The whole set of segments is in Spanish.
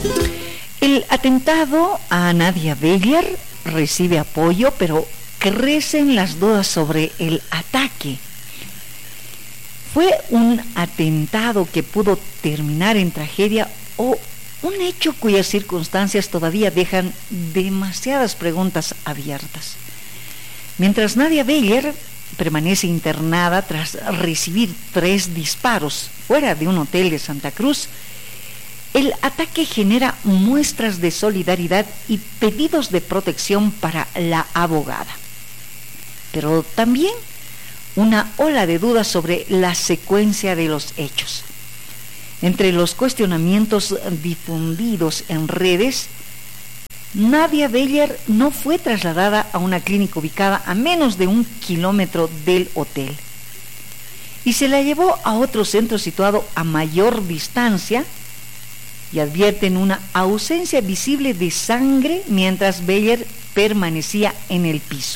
El atentado a Nadia Beller recibe apoyo, pero crecen las dudas sobre el ataque. ¿Fue un atentado que pudo terminar en tragedia o un hecho cuyas circunstancias todavía dejan demasiadas preguntas abiertas? Mientras Nadia Beller permanece internada tras recibir 3 disparos fuera de un hotel de Santa Cruz, el ataque genera muestras de solidaridad y pedidos de protección para la abogada, pero también una ola de dudas sobre la secuencia de los hechos. Entre los cuestionamientos difundidos en redes, Nadia Beller no fue trasladada a una clínica ubicada a menos de 1 kilómetro del hotel y se la llevó a otro centro situado a mayor distancia, y advierten una ausencia visible de sangre mientras Beller permanecía en el piso.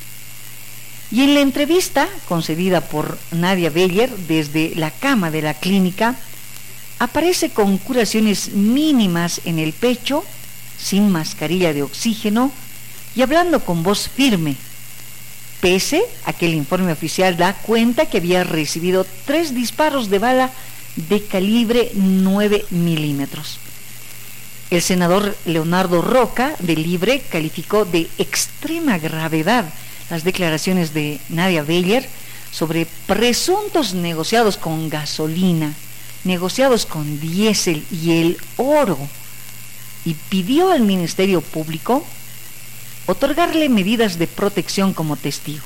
Y en la entrevista concedida por Nadia Beller desde la cama de la clínica, aparece con curaciones mínimas en el pecho, sin mascarilla de oxígeno y hablando con voz firme, pese a que el informe oficial da cuenta que había recibido 3 disparos de bala de calibre 9 milímetros. El senador Leonardo Roca, de Libre, calificó de extrema gravedad las declaraciones de Nadia Beller sobre presuntos negociados con gasolina, negociados con diésel y el oro, y pidió al Ministerio Público otorgarle medidas de protección como testigo.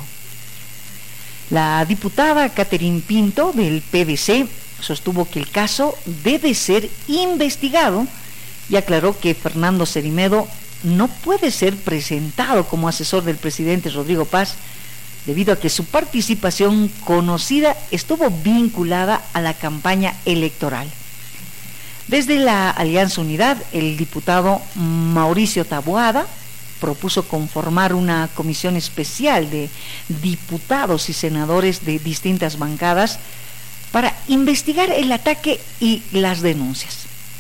La diputada Catherine Pinto, del PDC, sostuvo que el caso debe ser investigado y aclaró que Fernando Cerimedo no puede ser presentado como asesor del presidente Rodrigo Paz debido a que su participación conocida estuvo vinculada a la campaña electoral. Desde la Alianza Unidad, el diputado Mauricio Taboada propuso conformar una comisión especial de diputados y senadores de distintas bancadas para investigar el ataque y las denuncias.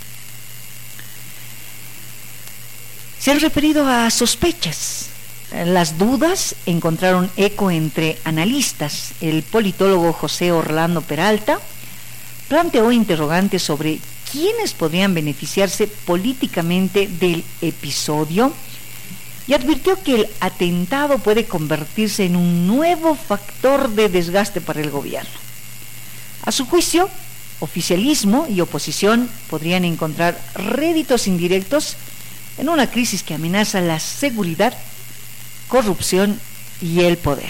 Se han referido a sospechas. Las dudas encontraron eco entre analistas. El politólogo José Orlando Peralta planteó interrogantes sobre quiénes podrían beneficiarse políticamente del episodio y advirtió que el atentado puede convertirse en un nuevo factor de desgaste para el gobierno. A su juicio, oficialismo y oposición podrían encontrar réditos indirectos en una crisis que amenaza la seguridad, corrupción y el poder.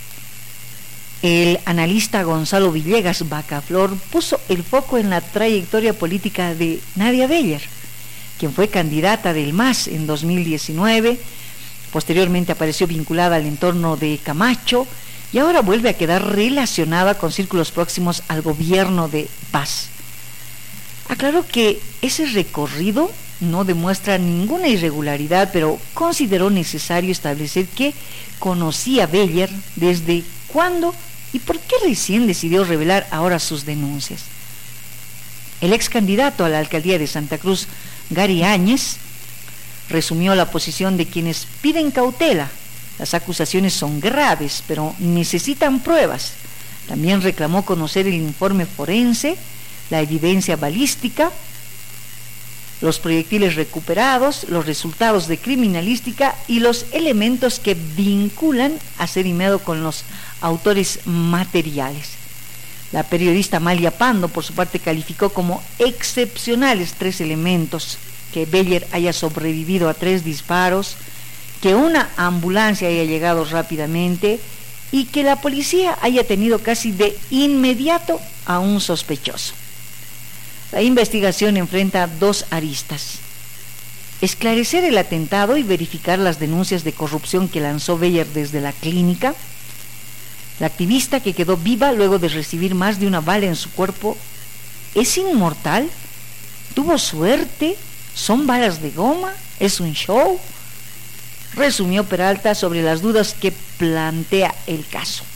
El analista Gonzalo Villegas Bacaflor puso el foco en la trayectoria política de Nadia Beller, quien fue candidata del MAS en 2019, posteriormente apareció vinculada al entorno de Camacho y ahora vuelve a quedar relacionada con círculos próximos al gobierno de Paz. Aclaró que ese recorrido no demuestra ninguna irregularidad, pero consideró necesario establecer que conocía a Beller, desde cuándo y por qué recién decidió revelar ahora sus denuncias. El ex candidato a la alcaldía de Santa Cruz, Gary Áñez, resumió la posición de quienes piden cautela. Las acusaciones son graves, pero necesitan pruebas. También reclamó conocer el informe forense, la evidencia balística, los proyectiles recuperados, los resultados de criminalística y los elementos que vinculan a Cerimedo con los autores materiales. La periodista Amalia Pando, por su parte, calificó como excepcionales 3 elementos: que Beller haya sobrevivido a 3 disparos, que una ambulancia haya llegado rápidamente y que la policía haya tenido casi de inmediato a un sospechoso. La investigación enfrenta 2 aristas: esclarecer el atentado y verificar las denuncias de corrupción que lanzó Beller desde la clínica. La activista, que quedó viva luego de recibir más de una bala en su cuerpo, ¿es inmortal? ¿Tuvo suerte? ¿Son balas de goma? ¿Es un show? Resumió Peralta sobre las dudas que plantea el caso.